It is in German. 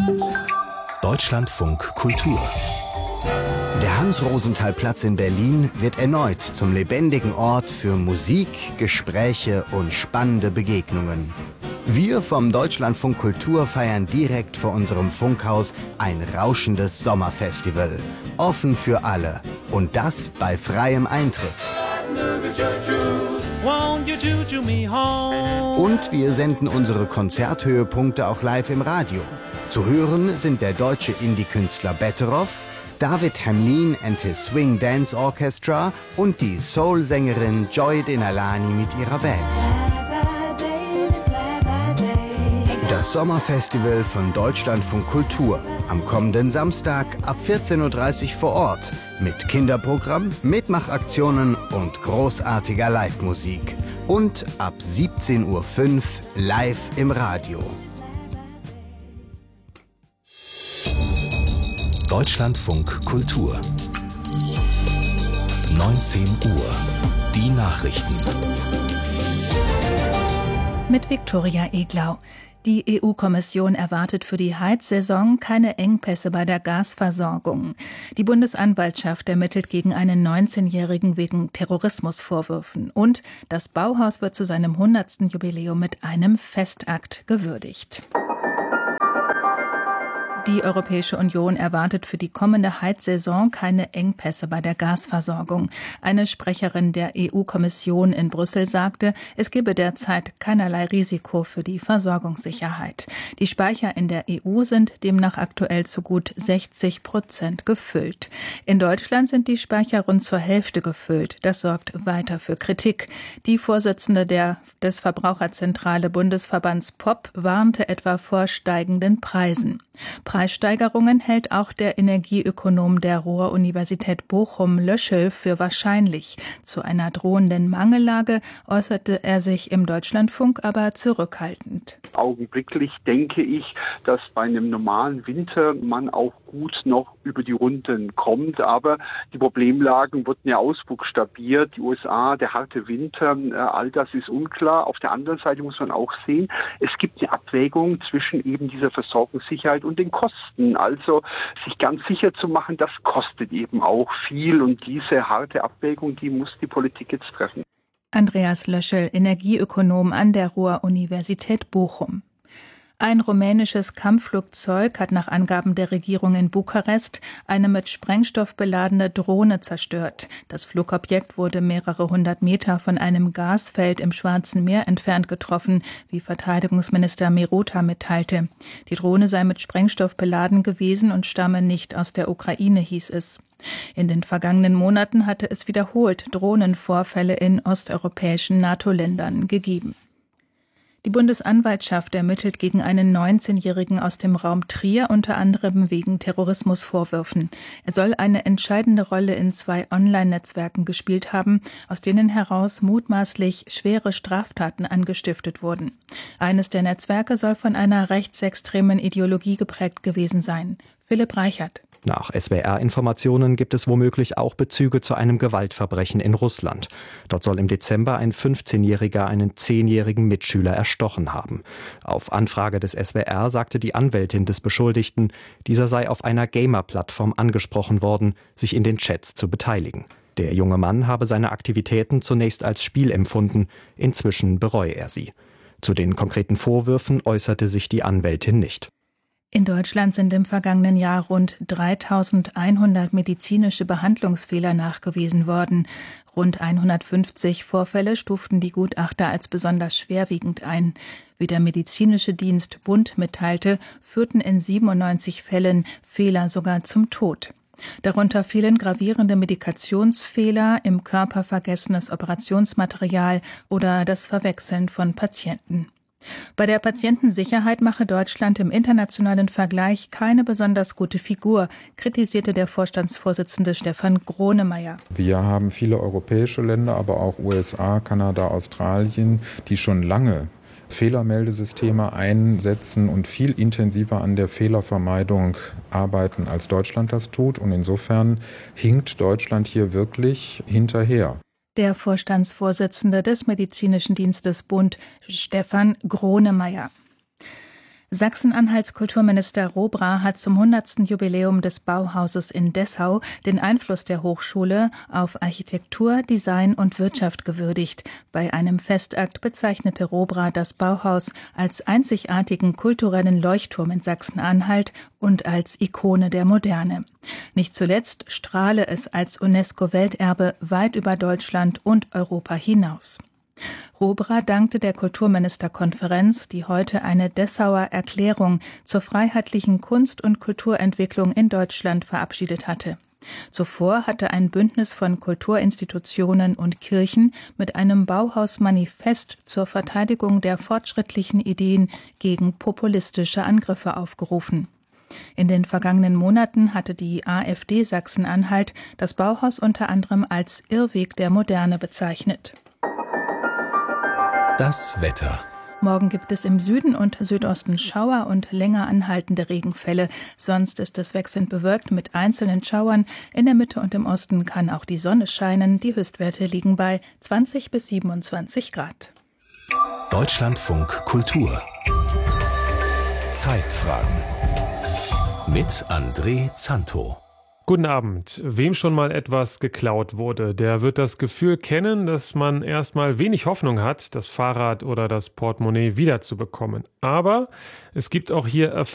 Deutschlandfunk Kultur. Der Hans-Rosenthal-Platz in Berlin wird erneut zum lebendigen Ort für Musik, Gespräche und spannende Begegnungen. Wir vom Deutschlandfunk Kultur feiern direkt vor unserem Funkhaus ein rauschendes Sommerfestival. Offen für alle. Und das bei freiem Eintritt. Und wir senden unsere Konzerthöhepunkte auch live im Radio. Zu hören sind der deutsche Indie-Künstler Betteroff, David Hamlin and his Swing Dance Orchestra und die Soul-Sängerin Joy Denalani mit ihrer Band. Das Sommerfestival von Deutschlandfunk Kultur. Am kommenden Samstag ab 14.30 Uhr vor Ort. Mit Kinderprogramm, Mitmachaktionen und großartiger Live-Musik. Und ab 17.05 Uhr live im Radio. Deutschlandfunk Kultur. 19 Uhr. Die Nachrichten. Mit Viktoria Eglau. Die EU-Kommission erwartet für die Heizsaison keine Engpässe bei der Gasversorgung. Die Bundesanwaltschaft ermittelt gegen einen 19-Jährigen wegen Terrorismusvorwürfen. Und das Bauhaus wird zu seinem 100. Jubiläum mit einem Festakt gewürdigt. Die Europäische Union erwartet für die kommende Heizsaison keine Engpässe bei der Gasversorgung. Eine Sprecherin der EU-Kommission in Brüssel sagte, es gebe derzeit keinerlei Risiko für die Versorgungssicherheit. Die Speicher in der EU sind demnach aktuell zu gut 60% gefüllt. In Deutschland sind die Speicher rund zur Hälfte gefüllt. Das sorgt weiter für Kritik. Die Vorsitzende des Verbraucherzentrale Bundesverbands POP warnte etwa vor steigenden Preisen. Preissteigerungen hält auch der Energieökonom der Ruhr-Universität Bochum Löschel für wahrscheinlich. Zu einer drohenden Mangellage äußerte er sich im Deutschlandfunk aber zurückhaltend. Augenblicklich denke ich, dass bei einem normalen Winter man auch gut noch über die Runden kommt, aber die Problemlagen wurden ja ausbuchstabiert. Die USA, der harte Winter, all das ist unklar. Auf der anderen Seite muss man auch sehen, es gibt eine Abwägung zwischen eben dieser Versorgungssicherheit und den Kosten. Also sich ganz sicher zu machen, das kostet eben auch viel und diese harte Abwägung, die muss die Politik jetzt treffen. Andreas Löschel, Energieökonom an der Ruhr-Universität Bochum. Ein rumänisches Kampfflugzeug hat nach Angaben der Regierung in Bukarest eine mit Sprengstoff beladene Drohne zerstört. Das Flugobjekt wurde mehrere hundert Meter von einem Gasfeld im Schwarzen Meer entfernt getroffen, wie Verteidigungsminister Mirotta mitteilte. Die Drohne sei mit Sprengstoff beladen gewesen und stamme nicht aus der Ukraine, hieß es. In den vergangenen Monaten hatte es wiederholt Drohnenvorfälle in osteuropäischen NATO-Ländern gegeben. Die Bundesanwaltschaft ermittelt gegen einen 19-Jährigen aus dem Raum Trier, unter anderem wegen Terrorismusvorwürfen. Er soll eine entscheidende Rolle in 2 Online-Netzwerken gespielt haben, aus denen heraus mutmaßlich schwere Straftaten angestiftet wurden. Eines der Netzwerke soll von einer rechtsextremen Ideologie geprägt gewesen sein. Philipp Reichert. Nach SWR-Informationen gibt es womöglich auch Bezüge zu einem Gewaltverbrechen in Russland. Dort soll im Dezember ein 15-Jähriger einen 10-jährigen Mitschüler erstochen haben. Auf Anfrage des SWR sagte die Anwältin des Beschuldigten, dieser sei auf einer Gamer-Plattform angesprochen worden, sich in den Chats zu beteiligen. Der junge Mann habe seine Aktivitäten zunächst als Spiel empfunden, inzwischen bereue er sie. Zu den konkreten Vorwürfen äußerte sich die Anwältin nicht. In Deutschland sind im vergangenen Jahr rund 3.100 medizinische Behandlungsfehler nachgewiesen worden. Rund 150 Vorfälle stuften die Gutachter als besonders schwerwiegend ein. Wie der medizinische Dienst Bund mitteilte, führten in 97 Fällen Fehler sogar zum Tod. Darunter fielen gravierende Medikationsfehler, im Körper vergessenes Operationsmaterial oder das Verwechseln von Patienten. Bei der Patientensicherheit mache Deutschland im internationalen Vergleich keine besonders gute Figur, kritisierte der Vorstandsvorsitzende Stefan Gronemeyer. Wir haben viele europäische Länder, aber auch USA, Kanada, Australien, die schon lange Fehlermeldesysteme einsetzen und viel intensiver an der Fehlervermeidung arbeiten, als Deutschland das tut. Und insofern hinkt Deutschland hier wirklich hinterher. Der Vorstandsvorsitzende des Medizinischen Dienstes Bund, Stefan Gronemeyer. Sachsen-Anhalts Kulturminister Robra hat zum 100. Jubiläum des Bauhauses in Dessau den Einfluss der Hochschule auf Architektur, Design und Wirtschaft gewürdigt. Bei einem Festakt bezeichnete Robra das Bauhaus als einzigartigen kulturellen Leuchtturm in Sachsen-Anhalt und als Ikone der Moderne. Nicht zuletzt strahle es als UNESCO-Welterbe weit über Deutschland und Europa hinaus. Robra dankte der Kulturministerkonferenz, die heute eine Dessauer Erklärung zur freiheitlichen Kunst- und Kulturentwicklung in Deutschland verabschiedet hatte. Zuvor hatte ein Bündnis von Kulturinstitutionen und Kirchen mit einem Bauhaus-Manifest zur Verteidigung der fortschrittlichen Ideen gegen populistische Angriffe aufgerufen. In den vergangenen Monaten hatte die AfD Sachsen-Anhalt das Bauhaus unter anderem als Irrweg der Moderne bezeichnet. Das Wetter. Morgen gibt es im Süden und Südosten Schauer und länger anhaltende Regenfälle. Sonst ist es wechselnd bewölkt mit einzelnen Schauern. In der Mitte und im Osten kann auch die Sonne scheinen. Die Höchstwerte liegen bei 20 bis 27 Grad. Deutschlandfunk Kultur. Zeitfragen. Mit André Zanto. Guten Abend. Wem schon mal etwas geklaut wurde, der wird das Gefühl kennen, dass man erstmal wenig Hoffnung hat, das Fahrrad oder das Portemonnaie wiederzubekommen. Aber es gibt auch hier